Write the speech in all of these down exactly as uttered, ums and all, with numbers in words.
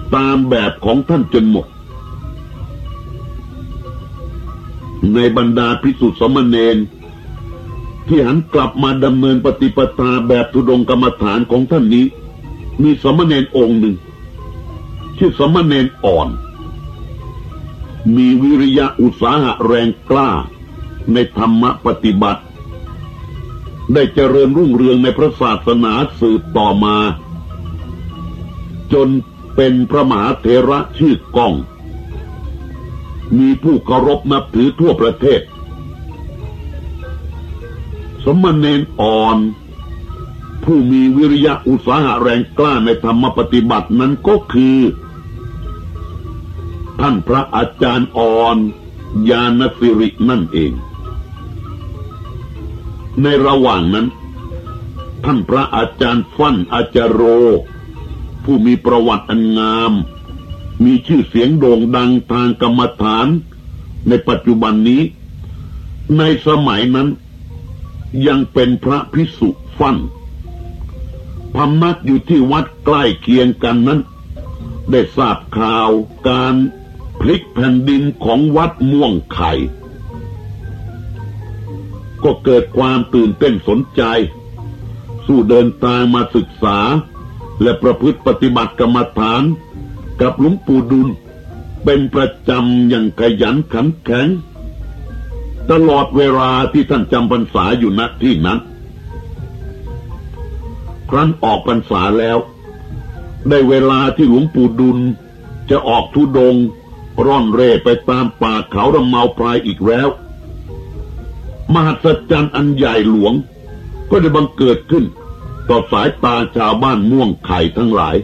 ตามแบบของท่านจนหมดในบรรดาภิกษุสามเณรที่หันกลับมาดำเนินปฏิปทาแบบธุดงกรรมฐานของท่านนี้มีสามเณรองค์หนึ่งชื่อสามเณรอ่อนมีวิริยะอุตสาหะแรงกล้าในธรรมปฏิบัติได้เจริญรุ่งเรืองในพระศาสนาสืบต่อมาจนเป็นพระมหาเถระชื่อก้องมีผู้เคารพนับถือทั่วประเทศสามเณรอ่อนผู้มีวิริยะอุตสาหะแรงกล้าในธรรมปฏิบัตินั้นก็คือท่านพระอาจารย์อ่อนญาณสิรินั่นเองในระหว่างนั้นท่านพระอาจารย์ฟั่นอาจารโรผู้มีประวัติอันงามมีชื่อเสียงโด่งดังทางกรรมฐานในปัจจุบันนี้ในสมัยนั้นยังเป็นพระภิกษุฟั่นพำนักอยู่ที่วัดใกล้เคียงกันนั้นได้ทราบข่าวการพลิกแผ่นดินของวัดม่วงไข่ก็เกิดความตื่นเต้นสนใจสู้เดินทางมาศึกษาและประพฤติปฏิบัติกรรมฐานกับหลวงปู่ดุลเป็นประจำอย่างขยันขันแข็งตลอดเวลาที่ท่านจำพรรษาอยู่ณที่นั้นครั้นออกพรรษาแล้วได้เวลาที่หลวงปู่ดุลจะออกธุดงค์ร่อนเร่ไปตามป่าเขาลำเมาไพรอีกแล้วมหัศจรรย์อันใหญ่หลวงก็ได้บังเกิดขึ้นต่อสายตาชาวบ้านม่วงไข่ทั้งหลาย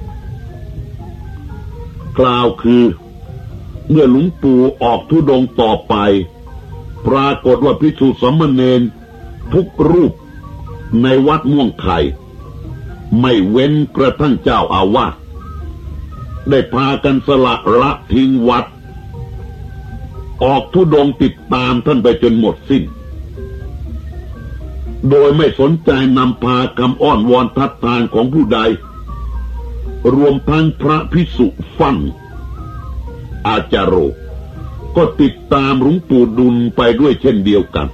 กล่าวคือเมื่อหลวงปู่ออกธุดงค์ต่อไปปรากฏว่าภิกษุสามเณรทุกรูปในวัดม่วงไข่ไม่เว้นกระทั่งเจ้าอาวาสได้พากันสละละทิ้งวัดออกธุดงค์ติดตามท่านไปจนหมดสิ้นโดยไม่สนใจนำพาคำอ้อนวอนทัดทานของผู้ใดรวมทั้งพระภิกษุฟั่นอาจารโรก็ติดตามหลวงปู่ดุลไปด้วยเช่นเดียวกัน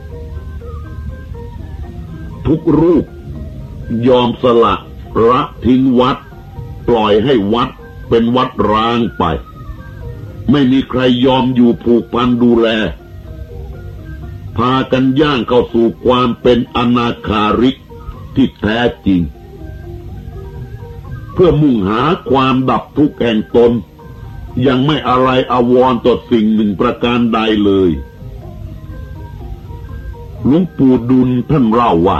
ทุกรูปยอมสละละทิ้งวัดปล่อยให้วัดเป็นวัดร้างไปไม่มีใครยอมอยู่ผูกพันดูแลพากันย่างเข้าสู่ความเป็นอนาคาริกที่แท้จริงเพื่อมุ่งหาความดับทุกข์แห่งตนยังไม่อะไรอาวรณ์ต่อสิ่งหนึ่งประการใดเลยหลวงปู่ดุลท่านเล่าว่า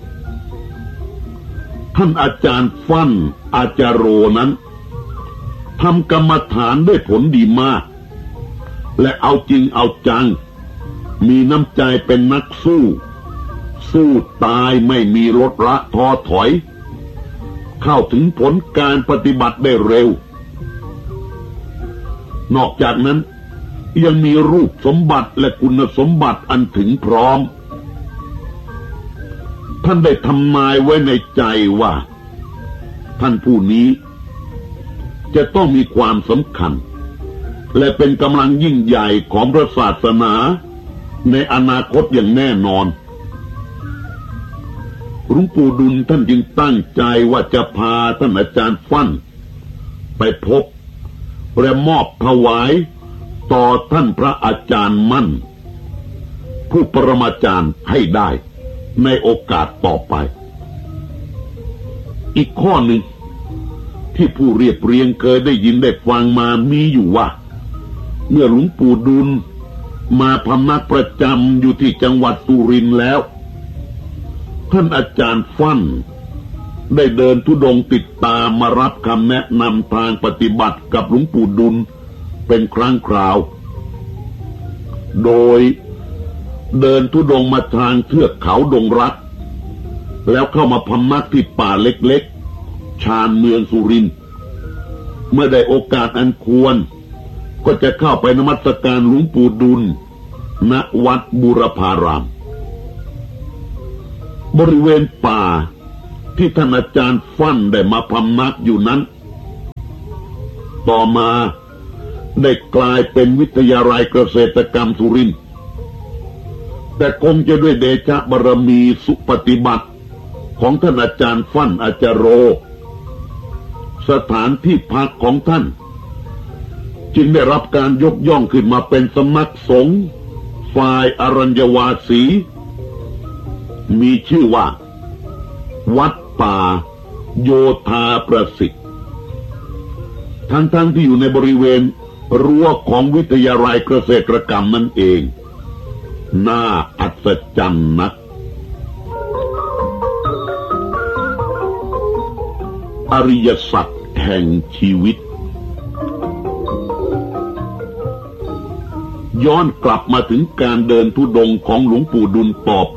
ท่านอาจารย์ฟั่นอาจารโรนั้นทำกรรมฐานได้ผลดีมากและเอาจริงเอาจังมีน้ำใจเป็นนักสู้สู้ตายไม่มีลดละท้อถอยเข้าถึงผลการปฏิบัติได้เร็วนอกจากนั้นยังมีรูปสมบัติและคุณสมบัติอันถึงพร้อมท่านได้ทำนายไว้ในใจว่าท่านผู้นี้จะต้องมีความสำคัญและเป็นกำลังยิ่งใหญ่ของพระศาสนาในอนาคตอย่างแน่นอนหลวงปู่ดุลท่านจึงตั้งใจว่าจะพาท่านอาจารย์ฟั่นไปพบและมอบถวายต่อท่านพระอาจารย์มั่นผู้ปรมาจารย์ให้ได้ในโอกาสต่อไปอีกข้อหนึ่งที่ผู้เรียบเรียงเคยได้ยินได้ฟังมามีอยู่ว่าเมื่อหลวงปู่ดุลมาพำนักประจำอยู่ที่จังหวัดสุรินทร์แล้วท่านอาจารย์ฟั่นได้เดินธุดงค์ติดตามมารับคำแนะนำทางปฏิบัติกับหลวงปู่ดุลเป็นครั้งคราวโดยเดินธุดงค์มาทางเทือกเขาดงรักแล้วเข้ามาพำนักที่ป่าเล็กๆชานเมืองสุรินทร์เมื่อได้โอกาสอันควรก็จะเข้าไปนมัสการหลวงปู่ดุลณวัดบูรพารามบริเวณป่าที่ท่านอาจารย์ฟั่นได้มาพำนักอยู่นั้นต่อมาได้กลายเป็นวิทยาลัยเกษตรกรรมสุรินทร์แต่คงจะด้วยเดชะบารมีสุปฏิบัติของท่านอาจารย์ฟั่นอาจารโรสถานที่พักของท่านจึงได้รับการยกย่องขึ้นมาเป็นสำนักสงฆ์ฝ่ายอรัญญวาสีมีชื่อว่าวัดป่าโยธาประสิทธิ์ทั้งๆ ท, ที่อยู่ในบริเวณรั้วของวิทยาลัยเกษตรกรรมนั่นเองน่าอัศจรรย์นักอริยสัจแห่งชีวิตย้อนกลับมาถึงการเดินธุดงค์ของหลวงปู่ดุลต่อไป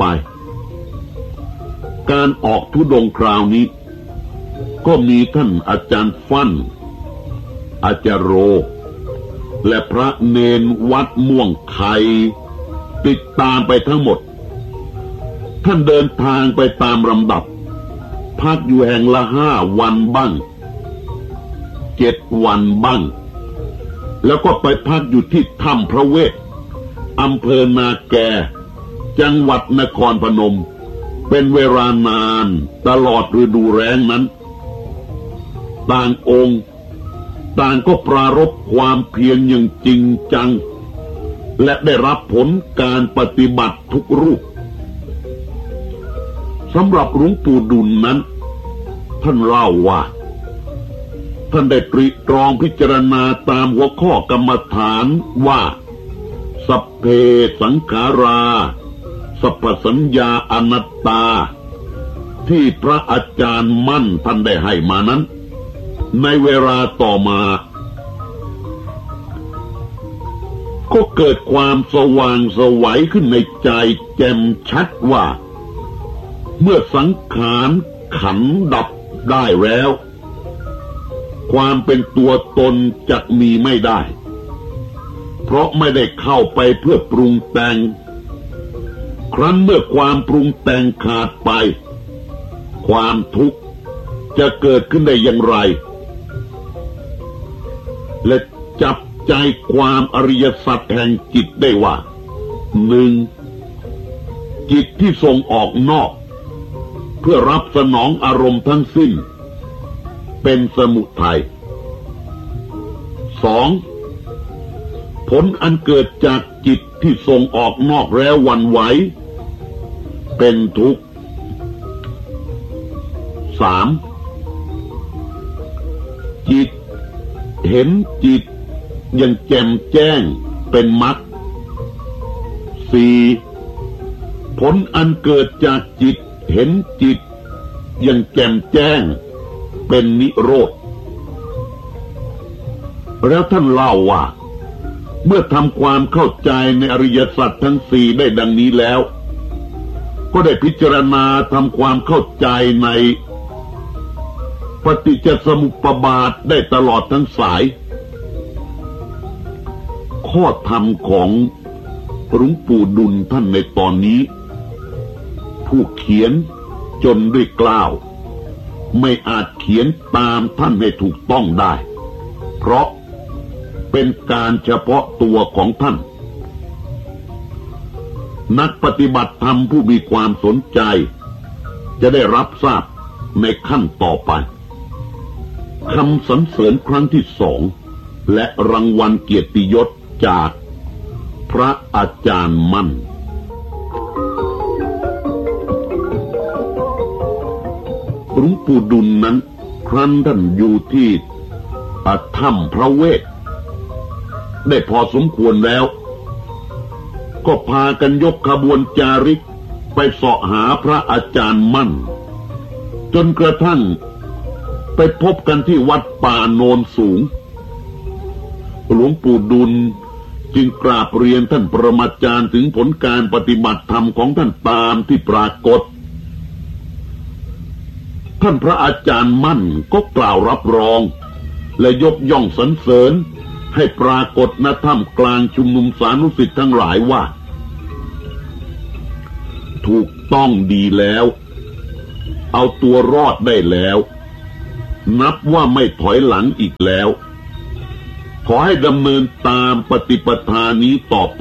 การออกธุดงค์คราวนี้ก็มีท่านอาจารย์ฟั่นอาจารโรและพระเนนวัดม่วงไข่ติดตามไปทั้งหมดท่านเดินทางไปตามลำดับพักอยู่แห่งละห้าวันบ้างเจ็ดวันบ้างแล้วก็ไปพักอยู่ที่ถ้ำพระเวทอำเภอนาแกจังหวัดนครพนมเป็นเวลานานตลอดฤดูแล้งนั้นต่างองค์ต่างก็ปรารภความเพียรอย่างจริงจังและได้รับผลการปฏิบัติทุกรูปสำหรับหลวงปู่ดุลนั้นท่านเล่าว่าท่านได้ตรีตรองพิจารณาตามหัวข้อกรรมฐานว่าสัพเพสังขาราสัพพสัญญาอนัตตาที่พระอาจารย์มั่นท่านได้ให้มานั้นในเวลาต่อมาก็เกิดความสว่างไสวขึ้นในใจแจ่มชัดว่าเมื่อสังขารขันธ์ดับได้แล้วความเป็นตัวตนจักมีไม่ได้เพราะไม่ได้เข้าไปเพื่อปรุงแต่งครั้นเมื่อความปรุงแต่งขาดไปความทุกข์จะเกิดขึ้นได้อย่างไรและจับใจความอริยสัจแห่งจิตได้ว่าหนึ่งจิตที่ส่งออกนอกเพื่อรับสนองอารมณ์ทั้งสิ้นเป็นสมุทัยสองผลอันเกิดจากจิตที่ส่งออกนอกแล้วหวั่นไหวเป็นทุกข์สามจิตเห็นจิตยังแจ่มแจ้งเป็นมรรคสี่ผลอันเกิดจากจิตเห็นจิตยังแจ่มแจ้งเป็นนิโรธแล้วท่านเล่าว่าเมื่อทำความเข้าใจในอริยสัจทั้งสี่ได้ดังนี้แล้วก็ได้พิจารณาทำความเข้าใจในปฏิจจสมุปบาทได้ตลอดทั้งสายข้อธรรมของหลวงปู่ดุลท่านในตอนนี้ผู้เขียนจนด้วยกล้าวไม่อาจเขียนตามท่านให้ถูกต้องได้เพราะเป็นการเฉพาะตัวของท่านนักปฏิบัติธรรมผู้มีความสนใจจะได้รับทราบในขั้นต่อไปคำสรรเสริญครั้งที่สองและรางวัลเกียรติยศจากพระอาจารย์มั่นหลวงปู่ดุลนั้นครั้นท่านอยู่ที่ถ้ำพระเวทได้พอสมควรแล้วก็พากันยกขบวนจาริกไปเสาะหาพระอาจารย์มั่นจนกระทั่งไปพบกันที่วัดป่าโนนสูงหลวงปู่ดุลจึงกราบเรียนท่านปรมาจารย์ถึงผลการปฏิบัติธรรมของท่านตามที่ปรากฏท่านพระอาจารย์มั่นก็กล่าวรับรองและยกย่องสรรเสริญให้ปรากฏณถ้ำกลางชุมนุมสานุศิษย์ทั้งหลายว่าถูกต้องดีแล้วเอาตัวรอดได้แล้วนับว่าไม่ถอยหลังอีกแล้วขอให้ดำเนินตามปฏิปทานี้ต่อไป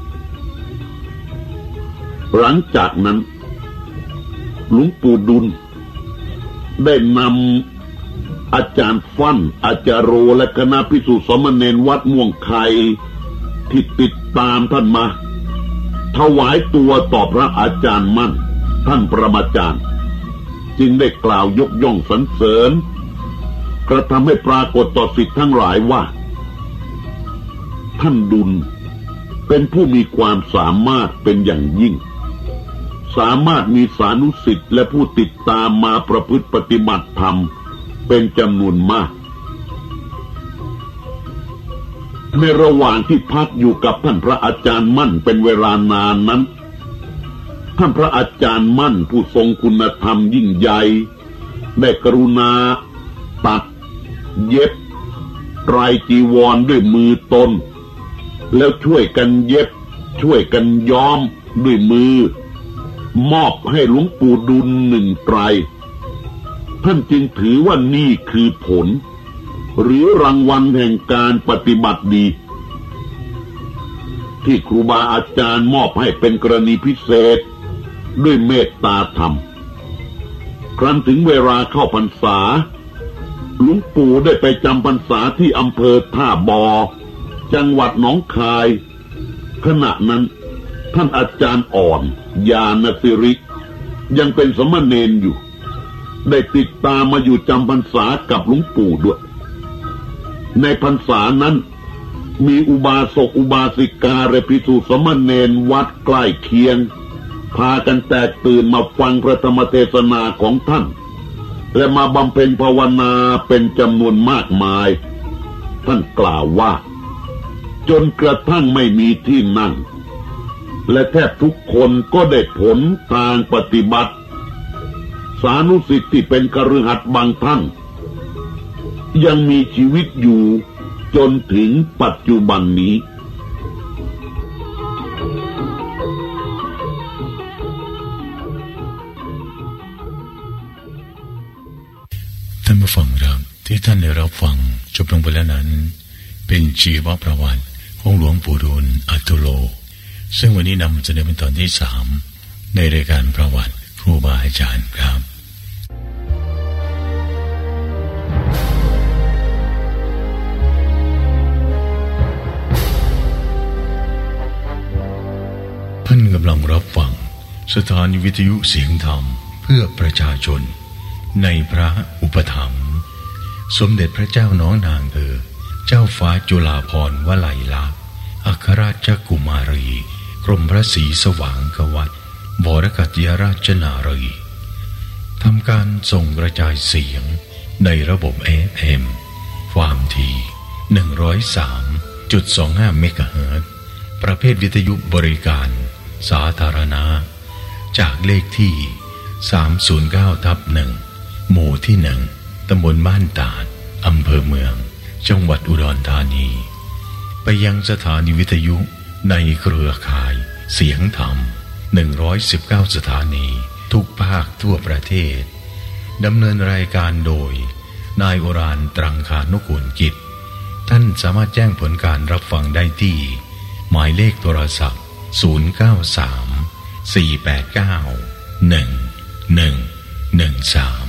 หลังจากนั้นหลวงปู่ดุลได้นำอาจารย์ฟั่นอาจารย์โรและคณะภิกษุสามเณรวัดม่วงไข่ที่ติดตามท่านมาถวายตัวต่อพระอาจารย์มั่นท่านประมาจารย์จึงได้กล่าวยกย่องสรรเสริญกระทำให้ปรากฏต่อศิษย์ทั้งหลายว่าท่านดุลเป็นผู้มีความสามารถเป็นอย่างยิ่งสามารถมีสานุศิษย์และผู้ติดตามมาประพฤติปฏิบัติธรรมเป็นจำนวนมากในระหว่างที่พักอยู่กับท่านพระอาจารย์มั่นเป็นเวลานานนั้นท่านพระอาจารย์มั่นผู้ทรงคุณธรรมยิ่งใหญ่ได้กรุณาตัดเย็บไตรจีวรด้วยมือตนแล้วช่วยกันเย็บช่วยกันย้อมด้วยมือมอบให้หลวงปู่ดุลหนึ่งไตรท่านจึงถือว่านี่คือผลหรือรางวัลแห่งการปฏิบัติดีที่ครูบาอาจารย์มอบให้เป็นกรณีพิเศษด้วยเมตตาธรรมครั้นถึงเวลาเข้าพรรษาหลวงปู่ได้ไปจำพรรษาที่อำเภอท่าบอจังหวัดหนองคายขณะนั้นท่านอาจารย์อ่อนญาณสิริยังเป็นสมณเณรอยู่ได้ติดตามมาอยู่จำพรรษากับหลวงปู่ด้วยในพรรษานั้นมีอุบาสกอุบาสิกาและภิกษุสมณเณรวัดใกล้เคียงพากันแตกตื่นมาฟังพระธรรมเทศนาของท่านและมาบำเพ็ญภาวนาเป็นจำนวนมากมายท่านกล่าวว่าจนกระทั่งไม่มีที่นั่งและแทบทุกคนก็ได้ผลทางปฏิบัติสานุศิษย์ที่เป็นคฤหัสถ์บางท่านยังมีชีวิตอยู่จนถึงปัจจุบันนี้ท่านผู้ฟังครับที่ท่านได้รับฟังจบลงไปแล้วนั้นเป็นชีวประวัติของหลวงปู่ดูลย์อัตตุโลซึ่งวันนี้นำเสนอเป็นตอนที่สามในรายการประวัติครูบาอาจารย์ครับท่านกำลังรับฟังสถานีวิทยุเสียงธรรมเพื่อประชาชนในพระอุปถัมภ์สมเด็จพระเจ้าน้องนางเธอเจ้าฟ้าจุฬาภรณ์วลัยลักษณ์อัครราชกุมารีกรมพระศรีสว่างกวัตรบรกัติยราชนารีทำการส่งกระจายเสียงในระบบ เอ เอ็ม ความถี่ หนึ่งร้อยสามจุดสองห้า เมกะเฮิรตซ์ประเภทวิทยุบริการสาธารณะจากเลขที่ สามศูนย์เก้าทับหนึ่ง หมู่ที่หนึ่งตำบลบ้านตาดอำเภอเมืองจังหวัดอุดรธานีไปยังสถานีวิทยุในเครือข่ายเสียงธรรมหนึ่งร้อยสิบเก้าสถานีทุกภาคทั่วประเทศดำเนินรายการโดยนายโอรานตรังคานุกูลกิจท่านสามารถแจ้งผลการรับฟังได้ที่หมายเลขโทรศัพท์ศูนย์ เก้า สาม สี่ แปด เก้า หนึ่ง หนึ่ง หนึ่ง สาม